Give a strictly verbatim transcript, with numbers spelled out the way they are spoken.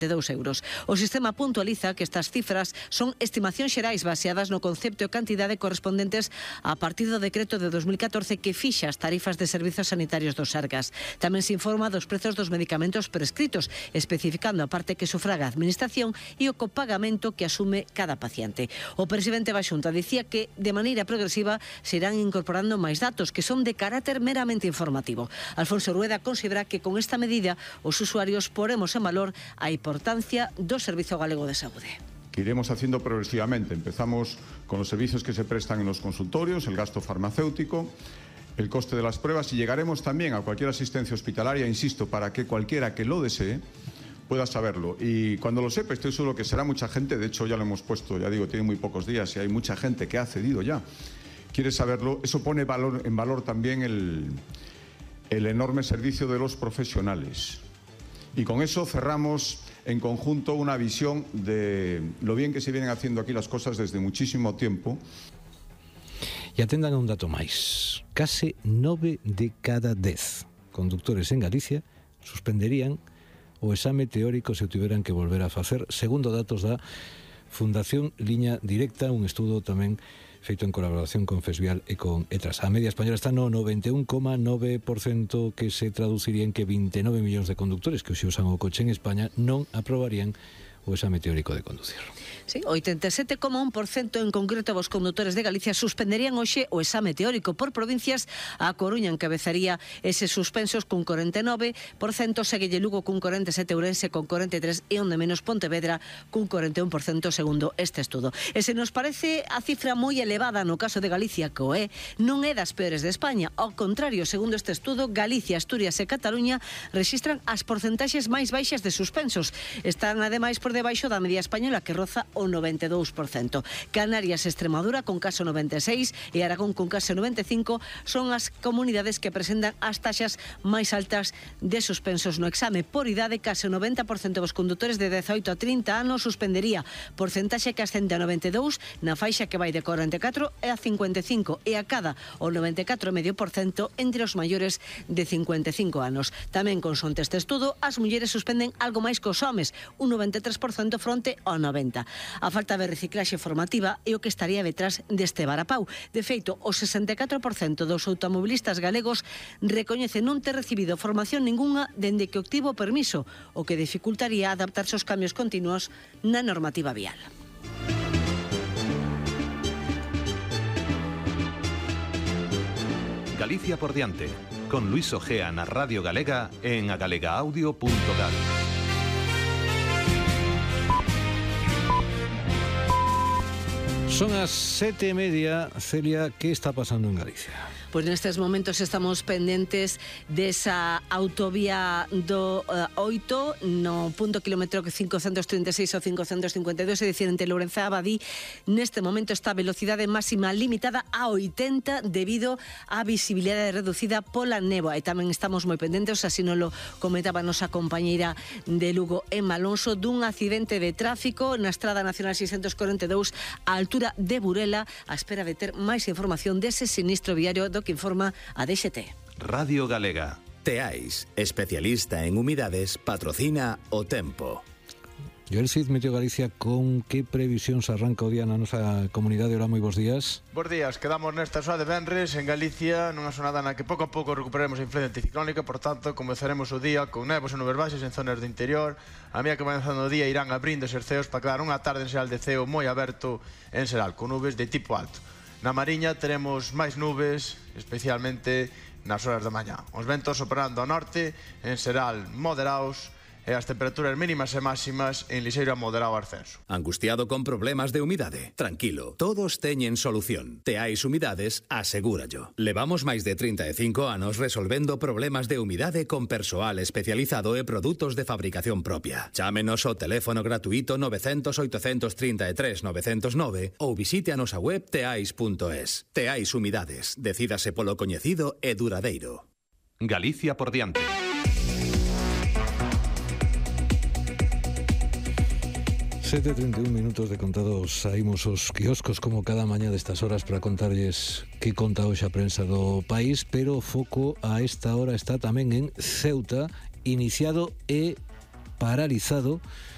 de dous euros. O sistema puntualiza que estas cifras son estimacións xerais baseadas no concepto e cantidade correspondentes a partir do decreto de dos mil catorce que fixa as tarifas de servizos sanitarios do Sergas. Tamén se informa dos prezos dos medicamentos prescritos, especificando a parte que sufraga a administración e o copagamento que asume cada paciente. O presidente da Xunta dicía que de maneira progresiva se irán incorporando máis datos que son de carácter meramente informativo. Alfonso Rueda considera que con esta medida os usuarios poremos en valor a importancia do Servizo Galego de Saúde. Que iremos haciendo progresivamente. Empezamos con los servicios que se prestan en los consultorios, el gasto farmacéutico, el coste de las pruebas y llegaremos también a cualquier asistencia hospitalaria, insisto, para que cualquiera que lo desee pueda saberlo. Y cuando lo sepa, estoy seguro que será mucha gente, de hecho ya lo hemos puesto, ya digo, tiene muy pocos días y hay mucha gente que ha accedido ya. Quiere saberlo, eso pone valor, en valor también el, el enorme servicio de los profesionales. Y con eso cerramos en conjunto una visión de lo bien que se vienen haciendo aquí las cosas desde muchísimo tiempo. E atendan a un dato máis. Case nove de cada dez conductores en Galicia suspenderían o exame teórico se o tiveran que volver a facer, segundo datos da Fundación Liña Directa, un estudo tamén feito en colaboración con Fesvial e con Etras. A media española está no noventa e un coma nove por cento, que se traduciría en que vinte e nove millóns de conductores que hoxe usan o coche en España non aprobarían o exame teórico de conducir. Sí, oitenta e sete coma un por cento en concreto os condutores de Galicia suspenderían hoxe o exame teórico. Por provincias, a Coruña encabezaría eses suspensos con cuarenta e nove por cento, seguelle Lugo con cuarenta e sete por cento, Ourense con cuarenta e tres por cento e onde menos Pontevedra con cuarenta e un por cento segundo este estudo. E se nos parece a cifra moi elevada no caso de Galicia, que o é, non é das peores de España. Ao contrario, segundo este estudo, Galicia, Asturias e Cataluña rexistran as porcentaxes máis baixas de suspensos. Están ademais por debaixo da media española, que roza o noventa e dous por cento. Canarias e Extremadura con caso noventa e seis e Aragón con caso noventa e cinco son as comunidades que presentan as taxas máis altas de suspensos no exame. Por idade, case o noventa por cento dos condutores de dezaoito a trinta anos suspendería, porcentaxe que ascende a noventa e dous na faixa que vai de cuarenta e catro a cincuenta e cinco e a cada o noventa e catro coma cinco por cento entre os maiores de cincuenta e cinco anos. Tamén consonte este estudo, as mulleres suspenden algo máis que os homes, un noventa e tres por cento fronte ao noventa por cento. A falta de reciclaxe formativa é o que estaría detrás deste varapau. De feito, o sesenta e catro por cento dos automobilistas galegos recoñecen non ter recibido formación ningunha dende que obtivo o permiso, o que dificultaría adaptarse aos cambios continuos na normativa vial. Galicia por diante, con Luis Ojea na Radio Galega en agalegaudio punto gal. Son as sete e media. Celia, ¿qué está pasando en Galicia? Pois nestes momentos estamos pendentes desa autovía do uh, oito no punto kilómetro cincocentos trinta e seis ou cincocentos cincuenta e dous, é dicir, entre Lourenza e Abadí. Neste momento está a velocidade máxima limitada a oitenta debido á visibilidade reducida pola néboa. E tamén estamos moi pendentes, así non lo comentaba a nosa compañeira de Lugo, Emma Alonso, dun accidente de tráfico na Estrada Nacional seiscentos cuarenta e dous á altura de Burela, á espera de ter máis información dese sinistro viario do que informa a D X T. Radio Galega. Teais, especialista en humidades, patrocina o tempo. Joel Cid, Meteo Galicia, con que previsións arranca o día na nosa comunidade? Hola, moi bons días. Bos días, quedamos nesta xoa de venres en Galicia, nunha xornada na que pouco a pouco recuperaremos a influencia anticiclónica, por tanto, comezaremos o día con nevos e nubes baixas en zonas do interior. A medida que vai avanzando o día irán abrindo os ceos para quedar unha tarde en xeral de ceo moi aberto en xeral, con nubes de tipo alto. Na Mariña teremos máis nubes, especialmente nas horas da mañá. Os ventos operando ao norte, en xeral moderados, e as temperaturas mínimas e máximas en lixeiro a moderado ascenso. Angustiado con problemas de humidade? Tranquilo, todos teñen solución. Teais Humidades, asegúrallo. Levamos máis de trinta e cinco anos resolvendo problemas de humidade con persoal especializado e produtos de fabricación propia. Chámenos ao teléfono gratuito nove cero cero, oito tres tres, nove cero nove ou visite a nosa web teais punto es. Teais Humidades, decídase polo coñecido e duradeiro. Galicia por diante. sete e trinta e un minutos de contados, saímos os quioscos como cada mañá destas horas para contarlles que conta hoxe a prensa do país, pero o foco a esta hora está tamén en Ceuta, iniciado e paralizado